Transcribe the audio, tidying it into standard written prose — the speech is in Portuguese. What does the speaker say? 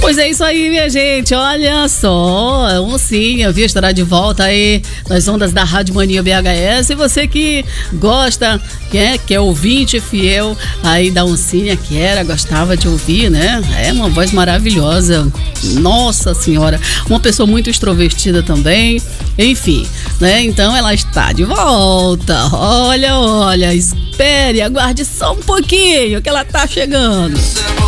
Pois é isso aí, minha gente. Olha só, Oncinha, viu? Estará de volta aí nas ondas da Rádio Mania BHS. E você que gosta, que é ouvinte fiel aí da Oncinha, gostava de ouvir, né? É uma voz maravilhosa. Nossa Senhora. Uma pessoa muito extrovertida também. Enfim, né? Então ela está de volta. Olha, espere, aguarde só um pouquinho que ela tá chegando.